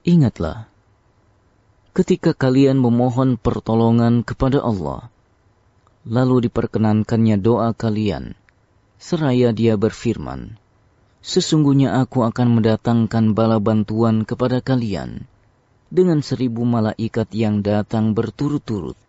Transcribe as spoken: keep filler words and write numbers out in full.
Ingatlah, ketika kalian memohon pertolongan kepada Allah, lalu diperkenankannya doa kalian, seraya Dia berfirman, sesungguhnya aku akan mendatangkan bala bantuan kepada kalian dengan seribu malaikat yang datang berturut-turut.